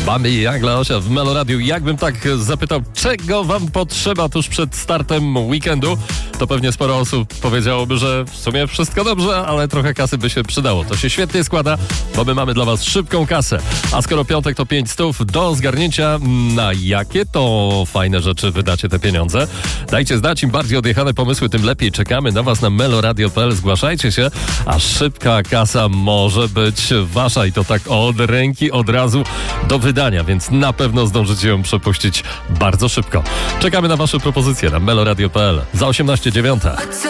Bambi i Jagla Osia w Meloradiu. Jakbym tak zapytał, czego wam potrzeba tuż przed startem weekendu, to pewnie sporo osób powiedziałoby, że w sumie wszystko dobrze, ale trochę kasy by się przydało. To się świetnie składa, bo my mamy dla was szybką kasę. A skoro piątek, to 500 do zgarnięcia. Na jakie to fajne rzeczy wydacie te pieniądze? Dajcie znać, im bardziej odjechane pomysły, tym lepiej. Czekamy na was na meloradio.pl. Zgłaszajcie się, a szybka kasa może być wasza i to tak od ręki, od razu do wydania, więc na pewno zdążycie ją przepuścić bardzo szybko. Czekamy na wasze propozycje na meloradio.pl. Za 18:09.